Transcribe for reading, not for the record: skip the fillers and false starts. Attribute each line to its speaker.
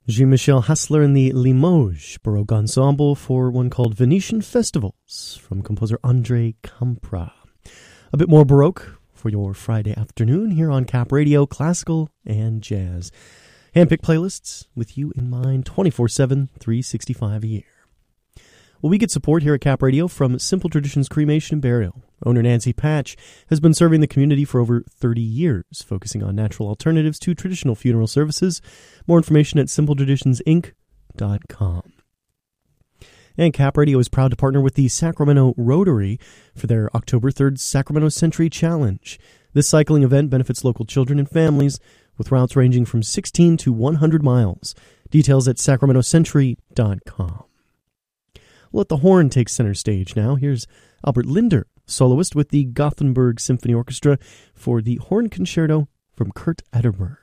Speaker 1: Jean-Michel Hassler and the Limoges Baroque Ensemble for one called Venetian Festivals from composer André Campra. A bit more Baroque for your Friday afternoon here on Cap Radio, classical and jazz. Handpicked playlists with you in mind 24/7, 365 a year. Well, we get support here at Cap Radio from Simple Traditions Cremation and Burial. Owner Nancy Patch has been serving the community for over 30 years, focusing on natural alternatives to traditional funeral services. More information at simpletraditionsinc.com. And Cap Radio is proud to partner with the Sacramento Rotary for their October 3rd Sacramento Century Challenge. This cycling event benefits local children and families with routes ranging from 16 to 100 miles. Details at sacramentocentury.com. Let the horn take center stage now. Here's Albert Linder, soloist with the Gothenburg Symphony Orchestra for the Horn Concerto from Kurt Ederberg.